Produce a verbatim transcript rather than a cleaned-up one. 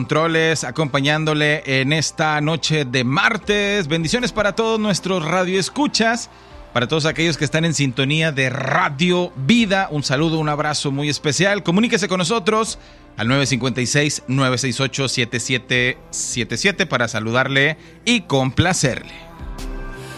controles, acompañándole en esta noche de martes. Bendiciones para todos nuestros radioescuchas, para todos aquellos que están en sintonía de Radio Vida. Un saludo, un abrazo muy especial. Comuníquese con nosotros al nueve cinco seis, nueve seis ocho, siete siete siete siete para saludarle y complacerle.